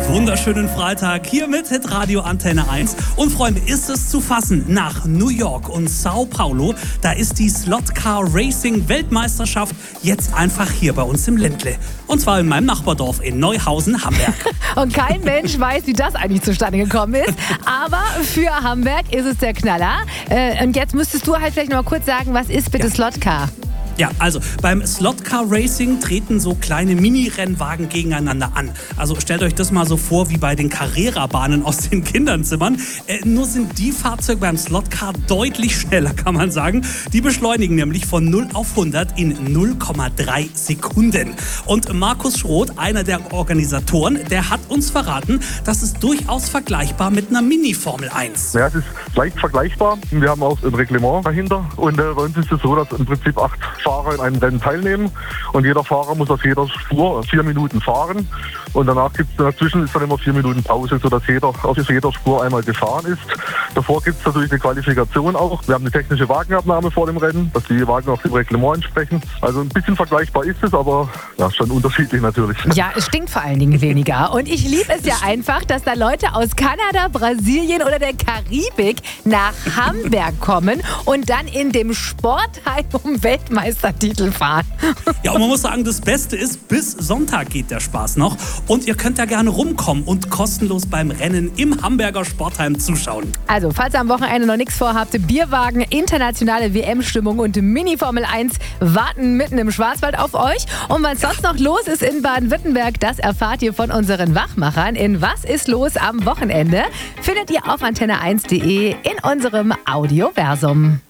Wunderschönen Freitag hier mit Hitradio Antenne 1. Und Freunde, ist es zu fassen, nach New York und Sao Paulo, da ist die Slotcar Racing Weltmeisterschaft jetzt einfach hier bei uns im Ländle. Und zwar in meinem Nachbardorf in Neuhausen, Hamburg. Und kein Mensch weiß, wie das eigentlich zustande gekommen ist. Aber für Hamburg ist es der Knaller. Und jetzt müsstest du halt vielleicht noch mal kurz sagen, was ist bitte Slotcar? Ja, also beim Slotcar Racing treten so kleine Mini-Rennwagen gegeneinander an. Also stellt euch das mal so vor wie bei den Carrera-Bahnen aus den Kinderzimmern. Nur sind die Fahrzeuge beim Slotcar deutlich schneller, kann man sagen. Die beschleunigen nämlich von 0 auf 100 in 0,3 Sekunden. Und Markus Schroth, einer der Organisatoren, der hat uns verraten, das ist durchaus vergleichbar mit einer Mini-Formel 1. Ja, es ist leicht vergleichbar. Wir haben auch ein Reglement dahinter. Und bei uns ist es so, dass im Prinzip 8 Fahrer in einem Rennen teilnehmen und jeder Fahrer muss auf jeder Spur 4 Minuten fahren und danach gibt es dazwischen ist dann immer 4 Minuten Pause, sodass jeder auf jeder Spur einmal gefahren ist. Davor gibt es natürlich eine Qualifikation auch. Wir haben eine technische Wagenabnahme vor dem Rennen, dass die Wagen auch dem Reglement entsprechen. Also ein bisschen vergleichbar ist es, aber ja, schon unterschiedlich natürlich. Ja, es stinkt vor allen Dingen weniger. Und ich liebe es ja einfach, dass da Leute aus Kanada, Brasilien oder der Karibik nach Hamburg kommen und dann in dem Sportheim um Weltmeistertitel fahren. Ja, und man muss sagen, das Beste ist, bis Sonntag geht der Spaß noch. Und ihr könnt da gerne rumkommen und kostenlos beim Rennen im Hamburger Sportheim zuschauen. Also, falls ihr am Wochenende noch nichts vorhabt, Bierwagen, internationale WM-Stimmung und Mini-Formel 1 warten mitten im Schwarzwald auf euch. Und was sonst noch los ist in Baden-Württemberg, das erfahrt ihr von unseren Wachmachern. In Was ist los am Wochenende findet ihr auf antenne1.de in unserem Audioversum.